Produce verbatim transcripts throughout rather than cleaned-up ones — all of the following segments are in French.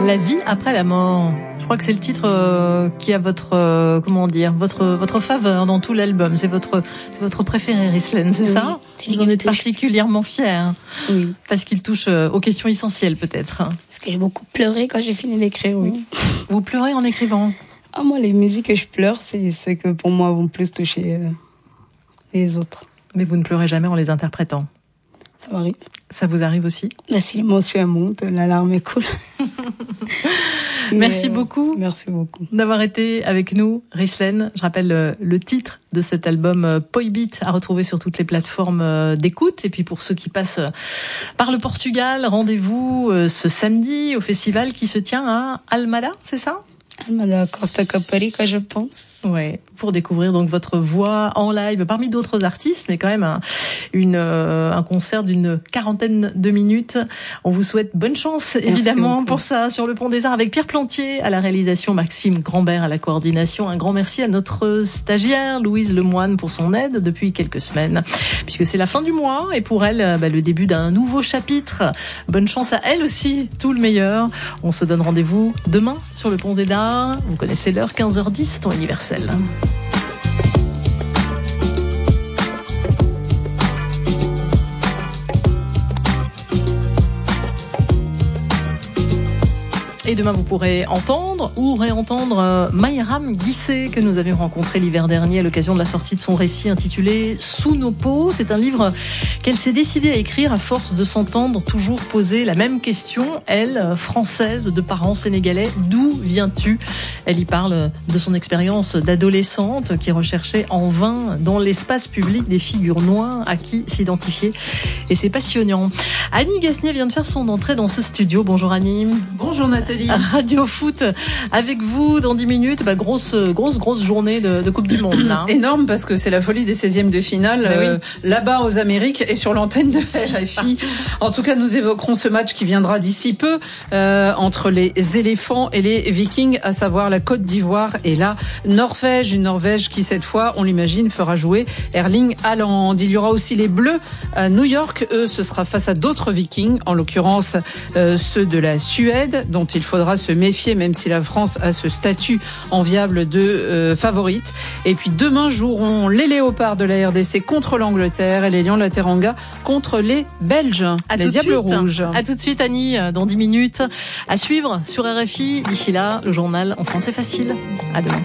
La vie après la mort. Je crois que c'est le titre euh, qui a votre euh, comment dire votre votre faveur dans tout l'album. C'est votre c'est votre préféré, Rislène, c'est oui, ça? Vous en êtes particulièrement fière. Oui. Parce qu'il touche euh, aux questions essentielles, peut-être. Parce que j'ai beaucoup pleuré quand j'ai fini d'écrire. Oui. Vous pleurez en écrivant? Ah, moi, les musiques que je pleure, c'est ceux que pour moi vont plus toucher euh, les autres. Mais vous ne pleurez jamais en les interprétant? Ça m'arrive. Ça vous arrive aussi? Bah, si l'émotion monte, la larme est cool. Merci Mais, beaucoup. Merci beaucoup. D'avoir été avec nous, Rislène. Je rappelle le, le titre de cet album euh, Poibit à retrouver sur toutes les plateformes euh, d'écoute. Et puis pour ceux qui passent euh, par le Portugal, rendez-vous euh, ce samedi au festival qui se tient à Almada, c'est ça? Almada Costa Caparica, je pense. Ouais, pour découvrir donc votre voix en live parmi d'autres artistes, mais quand même un, une, euh, un concert d'une quarantaine de minutes. On vous souhaite bonne chance, évidemment, pour ça, sur le Pont des Arts, avec Pierre Plantier à la réalisation, Maxime Grambert à la coordination. Un grand merci à notre stagiaire, Louise Lemoine, pour son aide depuis quelques semaines, puisque c'est la fin du mois, et pour elle, bah, le début d'un nouveau chapitre. Bonne chance à elle aussi, tout le meilleur. On se donne rendez-vous demain sur le Pont des Arts. Vous connaissez l'heure, quinze heures dix, temps universel. Et demain, vous pourrez entendre ou réentendre Mayram Guissé, que nous avions rencontré l'hiver dernier à l'occasion de la sortie de son récit intitulé Sous nos peaux. C'est un livre qu'elle s'est décidée à écrire à force de s'entendre toujours poser la même question. Elle, française de parents sénégalais, d'où viens-tu? Elle y parle de son expérience d'adolescente qui recherchait en vain dans l'espace public des figures noires à qui s'identifier. Et c'est passionnant. Annie Gasnier vient de faire son entrée dans ce studio. Bonjour Annie. Bonjour Nathalie. Radio Foot avec vous dans dix minutes. Bah, grosse, grosse, grosse journée de, de Coupe du Monde. Là. Énorme parce que c'est la folie des seizièmes de finale bah, euh, oui. là-bas aux Amériques et sur l'antenne de R F I. En tout cas, nous évoquerons ce match qui viendra d'ici peu euh, entre les éléphants et les Vikings, à savoir la Côte d'Ivoire et la Norvège. Une Norvège qui, cette fois, on l'imagine, fera jouer Erling Haaland. Il y aura aussi les Bleus à New York. Eux, ce sera face à d'autres Vikings, en l'occurrence euh, ceux de la Suède, dont il faudra se méfier, même si la France a ce statut enviable de euh, favorite. Et puis demain joueront les Léopards de la R D C contre l'Angleterre et les Lions de la Teranga contre les Belges, à les Diables Rouges. À tout de suite, Annie, dans dix minutes. À suivre sur R F I. D'ici là, le journal en français facile. À demain.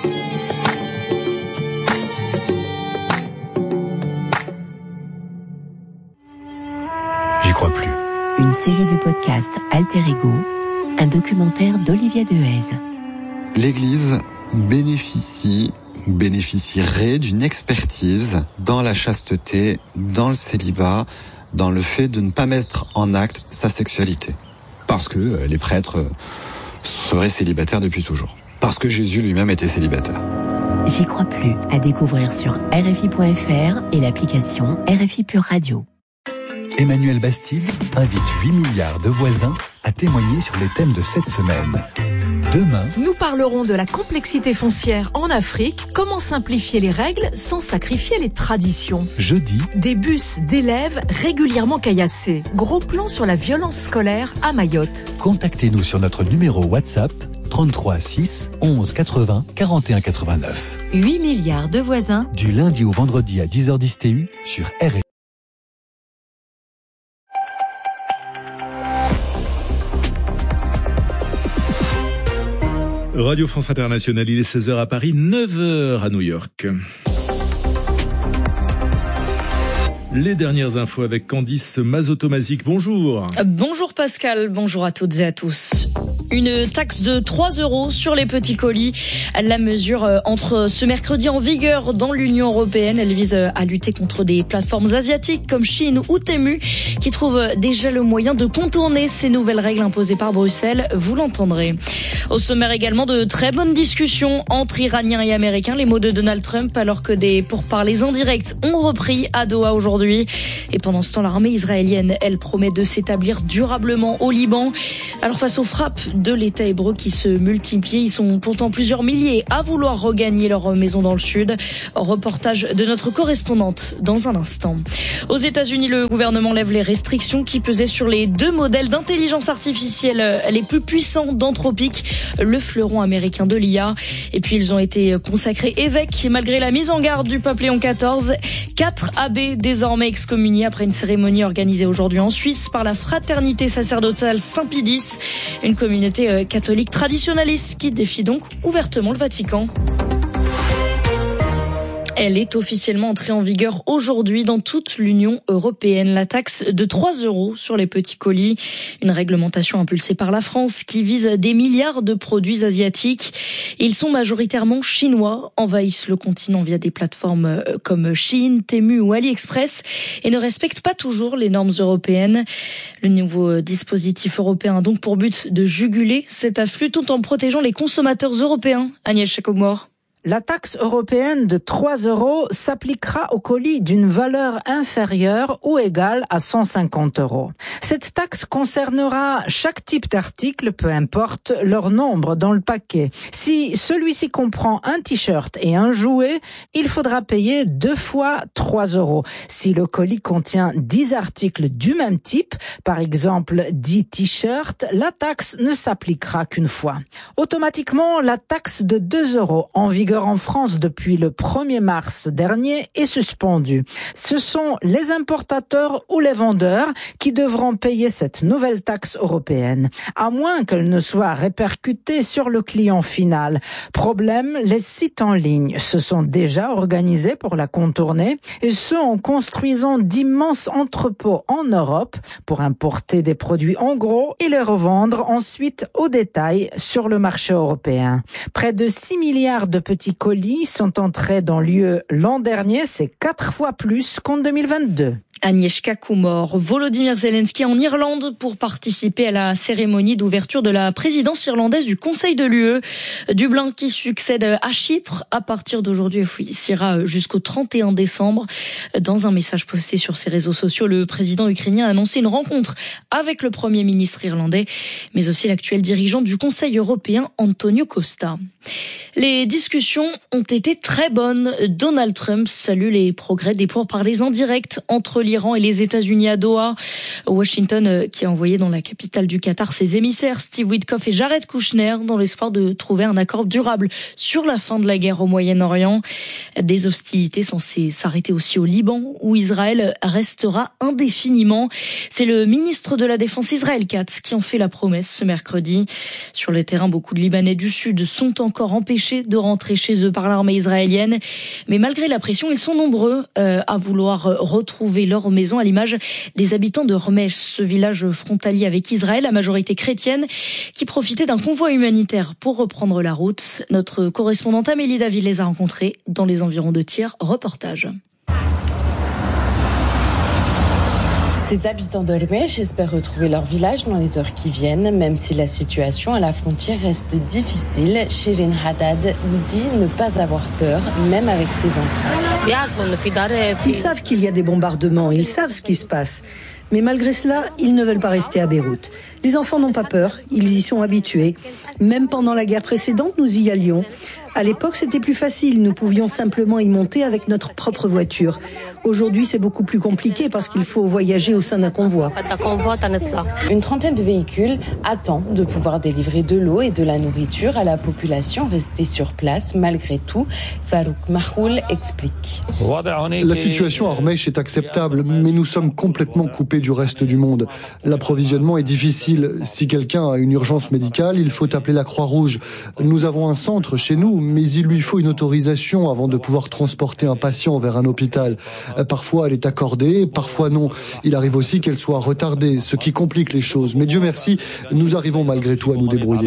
J'y crois plus. Une série du podcast Alter Ego, un documentaire d'Olivier Dehaze. L'Église bénéficie ou bénéficierait d'une expertise dans la chasteté, dans le célibat, dans le fait de ne pas mettre en acte sa sexualité. Parce que les prêtres seraient célibataires depuis toujours. Parce que Jésus lui-même était célibataire. J'y crois plus, à découvrir sur R F I point F R et l'application R F I Pure Radio. Emmanuel Bastide invite huit milliards de voisins à témoigner sur les thèmes de cette semaine. Demain, nous parlerons de la complexité foncière en Afrique, comment simplifier les règles sans sacrifier les traditions. Jeudi, des bus d'élèves régulièrement caillassés. Gros plan sur la violence scolaire à Mayotte. Contactez-nous sur notre numéro WhatsApp trente-trois six onze quatre-vingts quarante et un quatre-vingt-neuf. huit milliards de voisins. Du lundi au vendredi à dix heures dix T U sur R F I. Radio France Internationale, il est seize heures à Paris, neuf heures à New York. Les dernières infos avec Candice Mazotomazik. Bonjour. Bonjour Pascal, bonjour à toutes et à tous. Une taxe de trois euros sur les petits colis. La mesure entre ce mercredi en vigueur dans l'Union européenne. Elle vise à lutter contre des plateformes asiatiques comme Chine ou Temu qui trouvent déjà le moyen de contourner ces nouvelles règles imposées par Bruxelles. Vous l'entendrez. Au sommaire également de très bonnes discussions entre Iraniens et Américains. Les mots de Donald Trump alors que des pourparlers indirects ont repris à Doha aujourd'hui. Et pendant ce temps, l'armée israélienne, elle promet de s'établir durablement au Liban. Alors face aux frappes de l'État hébreu qui se multiplient. Ils sont pourtant plusieurs milliers à vouloir regagner leur maison dans le sud. Reportage de notre correspondante dans un instant. Aux États-Unis, le gouvernement lève les restrictions qui pesaient sur les deux modèles d'intelligence artificielle les plus puissants d'Anthropic, le fleuron américain de l'I A. Et puis ils ont été consacrés évêques malgré la mise en garde du pape Léon quatorze. Quatre abbés désormais excommuniés après une cérémonie organisée aujourd'hui en Suisse par la fraternité sacerdotale Saint-Pie-X, une communauté catholique traditionnaliste qui défie donc ouvertement le Vatican. Elle est officiellement entrée en vigueur aujourd'hui dans toute l'Union européenne. La taxe de trois euros sur les petits colis, une réglementation impulsée par la France qui vise des milliards de produits asiatiques. Ils sont majoritairement chinois, envahissent le continent via des plateformes comme Shein, Temu ou AliExpress et ne respectent pas toujours les normes européennes. Le nouveau dispositif européen a donc pour but de juguler cet afflux tout en protégeant les consommateurs européens. Agnès Chakogmor. La taxe européenne de trois euros s'appliquera aux colis d'une valeur inférieure ou égale à cent cinquante euros. Cette taxe concernera chaque type d'article, peu importe leur nombre dans le paquet. Si celui-ci comprend un t-shirt et un jouet, il faudra payer deux fois trois euros. Si le colis contient dix articles du même type, par exemple dix t-shirts, la taxe ne s'appliquera qu'une fois. Automatiquement, la taxe de deux euros en vigueur en France depuis le premier mars dernier est suspendue. Ce sont les importateurs ou les vendeurs qui devront payer cette nouvelle taxe européenne, à moins qu'elle ne soit répercutée sur le client final. Problème, les sites en ligne se sont déjà organisés pour la contourner, et ce en construisant d'immenses entrepôts en Europe pour importer des produits en gros et les revendre ensuite au détail sur le marché européen. Près de six milliards de petits colis sont entrés dans l'U E l'an dernier, c'est quatre fois plus qu'en deux mille vingt-deux. Agnieszka Kumor, Volodymyr Zelensky en Irlande pour participer à la cérémonie d'ouverture de la présidence irlandaise du Conseil de l'U E. Dublin qui succède à Chypre à partir d'aujourd'hui officiera jusqu'au trente et un décembre. Dans un message posté sur ses réseaux sociaux, le président ukrainien a annoncé une rencontre avec le premier ministre irlandais, mais aussi l'actuel dirigeant du Conseil européen, Antonio Costa. Les discussions ont été très bonnes. Donald Trump salue les progrès des pourparlers indirects entre l'Iran et les États-Unis à Doha. Washington qui a envoyé dans la capitale du Qatar ses émissaires Steve Witkoff et Jared Kushner dans l'espoir de trouver un accord durable sur la fin de la guerre au Moyen-Orient. Des hostilités censées s'arrêter aussi au Liban où Israël restera indéfiniment. C'est le ministre de la Défense Israël Katz qui en fait la promesse ce mercredi. Sur le terrain, beaucoup de Libanais du Sud sont encore empêchés de rentrer chez eux par l'armée israélienne. Mais malgré la pression, ils sont nombreux euh, à vouloir retrouver leur maison, à l'image des habitants de Rmesh, ce village frontalier avec Israël, à majorité chrétienne, qui profitait d'un convoi humanitaire pour reprendre la route. Notre correspondante Amélie David les a rencontrés dans les environs de Tyr. Reportage. Ces habitants de Rmesh espèrent retrouver leur village dans les heures qui viennent, même si la situation à la frontière reste difficile. Shirin Haddad dit ne pas avoir peur, même avec ses enfants. Ils savent qu'il y a des bombardements, ils savent ce qui se passe. Mais malgré cela, ils ne veulent pas rester à Beyrouth. Les enfants n'ont pas peur, ils y sont habitués. Même pendant la guerre précédente, nous y allions. À l'époque, c'était plus facile, nous pouvions simplement y monter avec notre propre voiture. Aujourd'hui, c'est beaucoup plus compliqué parce qu'il faut voyager au sein d'un convoi. Une trentaine de véhicules attendent de pouvoir délivrer de l'eau et de la nourriture à la population restée sur place. Malgré tout, Farouk Mahoul explique. La situation à Rmesh est acceptable, mais nous sommes complètement coupés du reste du monde. L'approvisionnement est difficile. Si quelqu'un a une urgence médicale, il faut appeler la Croix-Rouge. Nous avons un centre chez nous, mais il lui faut une autorisation avant de pouvoir transporter un patient vers un hôpital. Parfois, elle est accordée, parfois non. Il arrive aussi qu'elle soit retardée, ce qui complique les choses. Mais Dieu merci, nous arrivons malgré tout à nous débrouiller.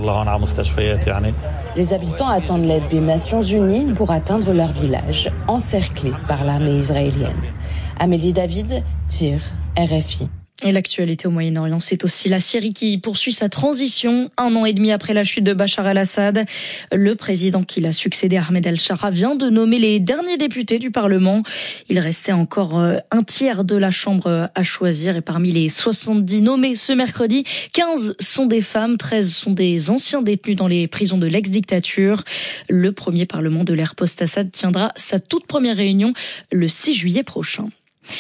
Les habitants attendent l'aide des Nations Unies pour atteindre leur village, encerclés par l'armée israélienne. Amélie David, Tyr, R F I. Et l'actualité au Moyen-Orient, c'est aussi la Syrie qui poursuit sa transition. Un an et demi après la chute de Bachar el-Assad, le président qui l'a succédé, Ahmed el-Shara, vient de nommer les derniers députés du Parlement. Il restait encore un tiers de la Chambre à choisir et parmi les soixante-dix nommés ce mercredi, quinze sont des femmes, treize sont des anciens détenus dans les prisons de l'ex-dictature. Le premier Parlement de l'ère post-Assad tiendra sa toute première réunion le six juillet prochain.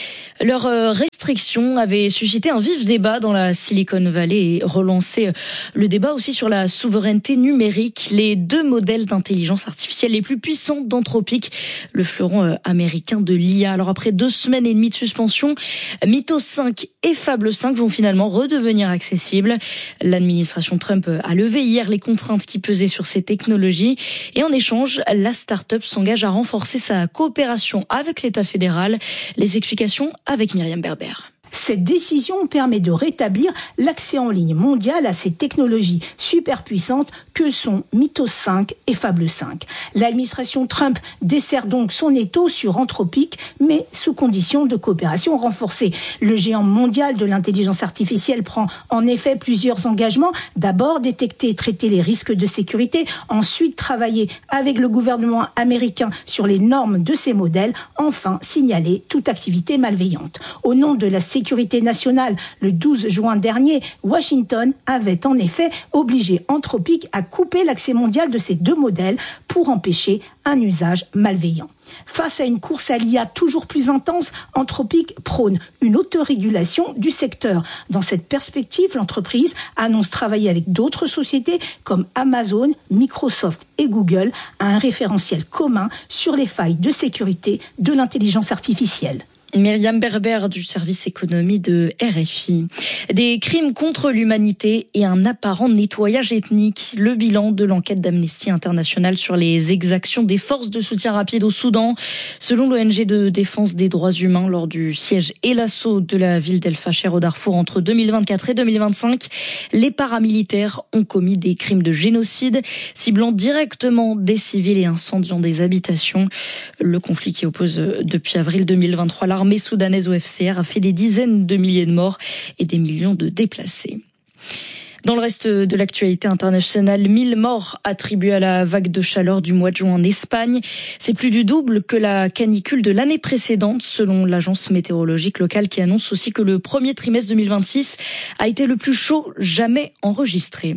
Leurs restrictions avaient suscité un vif débat dans la Silicon Valley et relancé le débat aussi sur la souveraineté numérique. Les deux modèles d'intelligence artificielle les plus puissants d'Anthropic, le fleuron américain de l'I A. Alors après deux semaines et demie de suspension, Mythos cinq et Fable cinq vont finalement redevenir accessibles. L'administration Trump a levé hier les contraintes qui pesaient sur ces technologies et en échange, la start-up s'engage à renforcer sa coopération avec l'État fédéral. Les explications avec Myriam Berber. Cette décision permet de rétablir l'accès en ligne mondial à ces technologies super puissantes que sont Mythos cinq et Fable cinq. L'administration Trump dessert donc son étau sur Anthropic, mais sous condition de coopération renforcée. Le géant mondial de l'intelligence artificielle prend en effet plusieurs engagements. D'abord, détecter et traiter les risques de sécurité. Ensuite, travailler avec le gouvernement américain sur les normes de ces modèles. Enfin, signaler toute activité malveillante. Au nom de la sécurité nationale, le douze juin dernier, Washington avait en effet obligé Anthropic à couper l'accès mondial de ces deux modèles pour empêcher un usage malveillant. Face à une course à l'I A toujours plus intense, Anthropic prône une autorégulation du secteur. Dans cette perspective, l'entreprise annonce travailler avec d'autres sociétés comme Amazon, Microsoft et Google à un référentiel commun sur les failles de sécurité de l'intelligence artificielle. Myriam Berber du service économie de R F I. Des crimes contre l'humanité et un apparent nettoyage ethnique. Le bilan de l'enquête d'Amnesty International sur les exactions des forces de soutien rapide au Soudan. Selon l'O N G de défense des droits humains, lors du siège et l'assaut de la ville d'El Fasher au Darfour entre deux mille vingt-quatre et deux mille vingt-cinq, les paramilitaires ont commis des crimes de génocide, ciblant directement des civils et incendiant des habitations. Le conflit qui oppose depuis avril deux mille vingt-trois l'armée soudanaise au F C R a fait des dizaines de milliers de morts et des millions de déplacés. Dans le reste de l'actualité internationale, mille morts attribués à la vague de chaleur du mois de juin en Espagne. C'est plus du double que la canicule de l'année précédente, selon l'agence météorologique locale qui annonce aussi que le premier trimestre deux mille vingt-six a été le plus chaud jamais enregistré.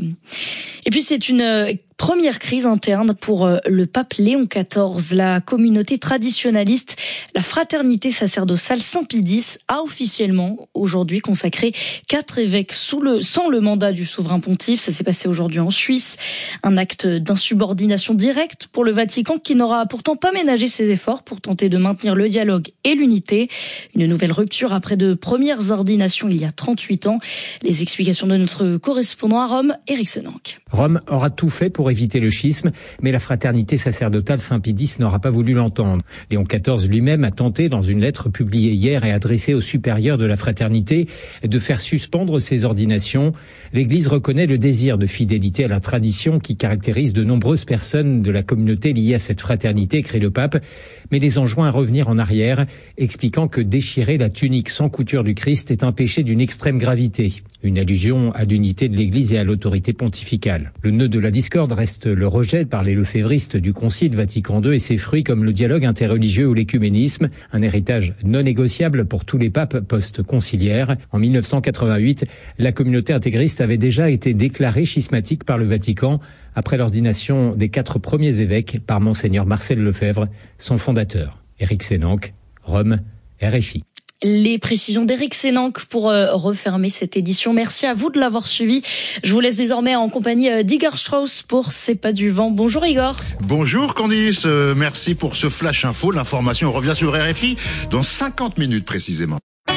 Et puis c'est une première crise interne pour le pape Léon quatorze. La communauté traditionnaliste, la fraternité sacerdotale Saint-Pie X, a officiellement aujourd'hui consacré quatre évêques sous le, sans le mandat du souverain pontife. Ça s'est passé aujourd'hui en Suisse. Un acte d'insubordination directe pour le Vatican qui n'aura pourtant pas ménagé ses efforts pour tenter de maintenir le dialogue et l'unité. Une nouvelle rupture après de premières ordinations il y a trente-huit ans. Les explications de notre correspondant à Rome, Éric Senanque. Rome aura tout fait pour éviter le schisme, mais la fraternité sacerdotale Saint-Pie X n'aura pas voulu l'entendre. Léon quatorze lui-même a tenté, dans une lettre publiée hier et adressée aux supérieurs de la fraternité, de faire suspendre ses ordinations. L'Église reconnaît le désir de fidélité à la tradition qui caractérise de nombreuses personnes de la communauté liée à cette fraternité, écrit le pape, mais les enjoint à revenir en arrière, expliquant que déchirer la tunique sans couture du Christ est un péché d'une extrême gravité. Une allusion à l'unité de l'Église et à l'autorité pontificale. Le nœud de la discorde reste le rejet par les lefévristes du Concile Vatican deux et ses fruits comme le dialogue interreligieux ou l'écuménisme, un héritage non négociable pour tous les papes post-conciliaires. En mille neuf cent quatre-vingt-huit, la communauté intégriste avait déjà été déclarée schismatique par le Vatican après l'ordination des quatre premiers évêques par Monseigneur Marcel Lefebvre, son fondateur. Éric Senanque, Rome, R F I. Les précisions d'Éric Senanque pour euh, refermer cette édition. Merci à vous de l'avoir suivi. Je vous laisse désormais en compagnie euh, d'Igor Strauss pour C'est pas du vent. Bonjour Igor. Bonjour Candice, euh, merci pour ce flash info. L'information revient sur R F I dans cinquante minutes précisément.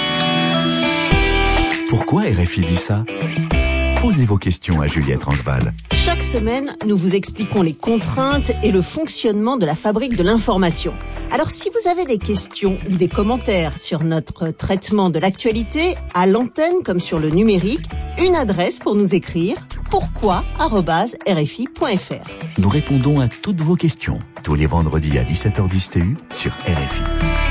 Pourquoi R F I dit ça ? Posez vos questions à Juliette Rangeval. Chaque semaine, nous vous expliquons les contraintes et le fonctionnement de la fabrique de l'information. Alors si vous avez des questions ou des commentaires sur notre traitement de l'actualité, à l'antenne comme sur le numérique, une adresse pour nous écrire, pourquoi arobase r f i point f r. Nous répondons à toutes vos questions tous les vendredis à dix-sept heures dix T U sur R F I.